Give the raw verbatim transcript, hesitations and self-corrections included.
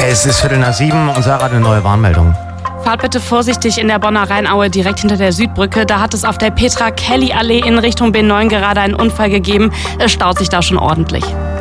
Es ist Viertel nach sieben und Sarah hat eine neue Warnmeldung. Fahrt bitte vorsichtig in der Bonner Rheinaue direkt hinter der Südbrücke. Da hat es auf der Petra-Kelly-Allee in Richtung B neun gerade einen Unfall gegeben. Es staut sich da schon ordentlich.